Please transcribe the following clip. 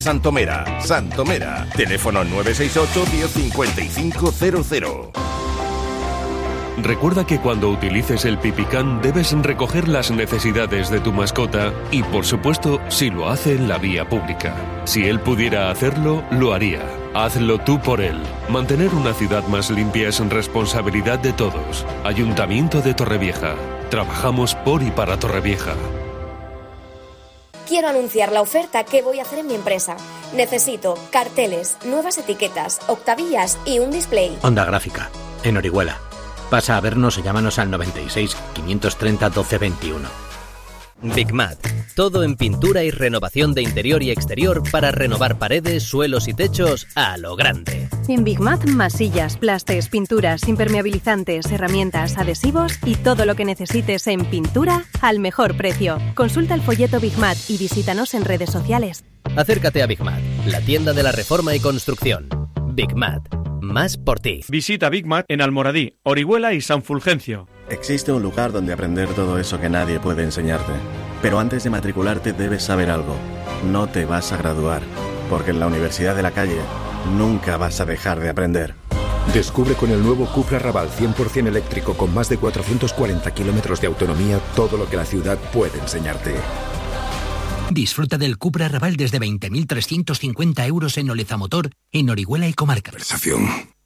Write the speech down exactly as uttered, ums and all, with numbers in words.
Santomera, Santomera. Teléfono nueve seis ocho, diez cincuenta y cinco cero cero. Recuerda que cuando utilices el Pipicán debes recoger las necesidades de tu mascota y, por supuesto, si lo hace en la vía pública. Si él pudiera hacerlo, lo haría. Hazlo tú por él. Mantener una ciudad más limpia es responsabilidad de todos. Ayuntamiento de Torrevieja. Trabajamos por y para Torrevieja. Quiero anunciar la oferta que voy a hacer en mi empresa. Necesito carteles, nuevas etiquetas, octavillas y un display. Onda Gráfica, en Orihuela. Pasa a vernos o llámanos al noventa y seis, quinientos treinta, doce veintiuno. Bigmat. Todo en pintura y renovación de interior y exterior para renovar paredes, suelos y techos a lo grande. En Bigmat, masillas, plastes, pinturas, impermeabilizantes, herramientas, adhesivos y todo lo que necesites en pintura al mejor precio. Consulta el folleto Bigmat y visítanos en redes sociales. Acércate a Bigmat, la tienda de la reforma y construcción. Bigmat. Más por ti. Visita Bigmat en Almoradí, Orihuela y San Fulgencio. Existe un lugar donde aprender todo eso que nadie puede enseñarte. Pero antes de matricularte debes saber algo. No te vas a graduar, porque en la Universidad de la Calle nunca vas a dejar de aprender. Descubre con el nuevo Cupra Raval cien por ciento eléctrico con más de cuatrocientos cuarenta kilómetros de autonomía todo lo que la ciudad puede enseñarte. Disfruta del Cupra Raval desde veinte mil trescientos cincuenta euros en Oleza Motor, en Orihuela y comarca. Conversación.